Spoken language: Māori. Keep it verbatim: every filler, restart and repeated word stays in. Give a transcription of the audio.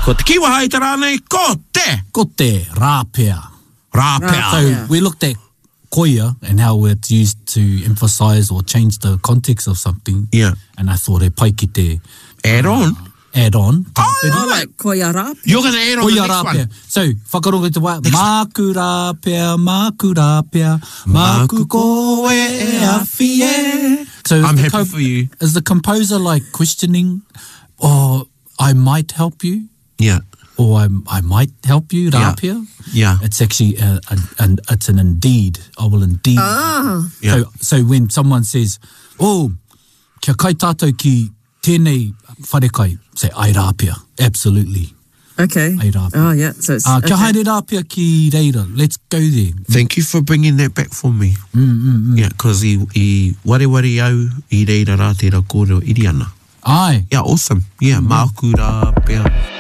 Ko te kiwa hai te rānei, ko te. Ko te rāpea. Rāpea. So we looked at koia and how it's used to emphasize or change the context of something. Yeah. And I thought e pai ki te... Add on. Uh, add on. Oh, I like koia rāpea. You're going to add on Koia the next rāpea. one. So, whakarongo te wā, māku rāpea, māku rāpea, māku koe e awhi e. So I'm the happy co- for you. Is the composer like questioning, oh, I might help you? Yeah. Or I, I might help you, Yeah. rāpea? Yeah. It's actually, a, a, an, it's an indeed. I will indeed. Ah. Yeah. So, so when someone says, oh, kia kai tātou ki tēnei wharekai, say, ai rāpea. Absolutely. Okay. Ai rāpea. Oh, yeah. So it's... Uh, kia okay. haere rāpea ki reira. Let's go there. Thank you for bringing that back for me. Mm, mm, mm. Yeah, because i, i ware ware au i reira rā tērā kōrero iri ana. Ai. Yeah, awesome. Yeah, māku rāpea.